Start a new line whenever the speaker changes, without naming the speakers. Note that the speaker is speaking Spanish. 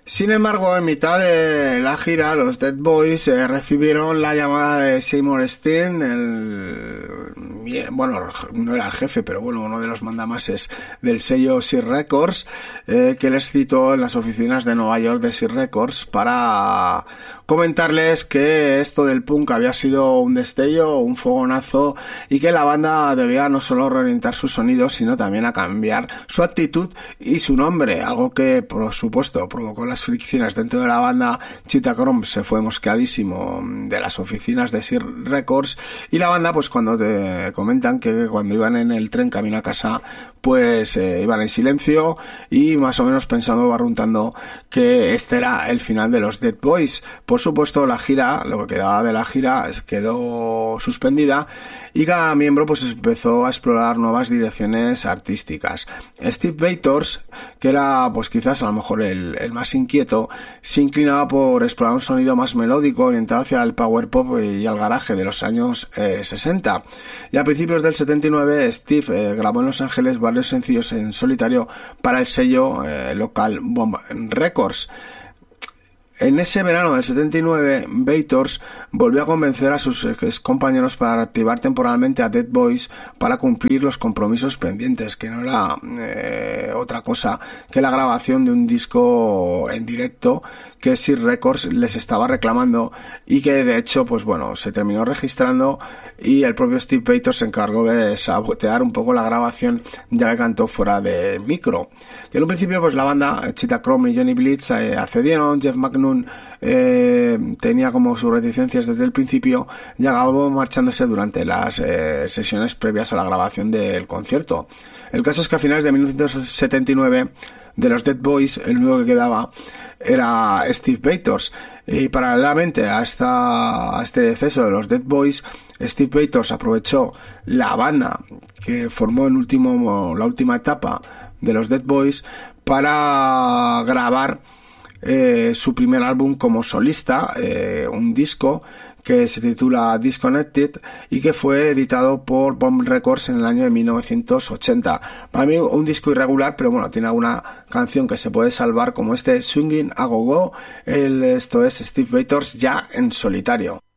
Sin embargo, en mitad de la gira, los Dead Boys recibieron la llamada de Seymour Stein, bueno, no era el jefe, pero bueno, uno de los mandamases del sello Sir Records, que les citó en las oficinas de Nueva York de Sir Records para comentarles que esto del punk había sido un destello, un fogonazo, y que la banda debía no solo reorientar su sonido, sino también a cambiar su actitud y su nombre, algo que por supuesto provocó las fricciones dentro de la banda. Cheetah Chrome se fue mosqueadísimo de las oficinas de Sir Records, y la banda, pues cuando te comentan que cuando iban en el tren camino a casa, pues iban en silencio y más o menos pensando, barruntando que este era el final de los Dead Boys. Por supuesto, la gira, lo que quedaba de la gira, quedó suspendida y cada miembro pues empezó a explorar nuevas direcciones artísticas. Steve Bators, que era pues quizás a lo mejor el más inquieto, se inclinaba por explorar un sonido más melódico orientado hacia el power pop y al garaje de los años 60. Y a principios del 79 Steve grabó en Los Ángeles varios sencillos en solitario para el sello local Bomb Records. En ese verano del 79, Bators volvió a convencer a sus compañeros para reactivar temporalmente a Dead Boys para cumplir los compromisos pendientes, que no era otra cosa que la grabación de un disco en directo que Sir Records les estaba reclamando y que de hecho pues bueno, se terminó registrando, y el propio Steve Bators se encargó de sabotear un poco la grabación, ya que cantó fuera de micro. Que en un principio pues la banda, Cheetah Chrome y Johnny Blitz accedieron. Jeff McNunn tenía como sus reticencias desde el principio y acabó marchándose durante las sesiones previas a la grabación del concierto. El caso es que a finales de 1979 de los Dead Boys el único que quedaba era Steve Bators, y paralelamente a este deceso de los Dead Boys, Steve Bators aprovechó la banda que formó la última etapa de los Dead Boys para grabar su primer álbum como solista, un disco que se titula Disconnected y que fue editado por Bomb Records en el año de 1980. Para mí un disco irregular, pero bueno, tiene alguna canción que se puede salvar, como este Swingin' a Go Go. Esto es Steve Bators ya en solitario.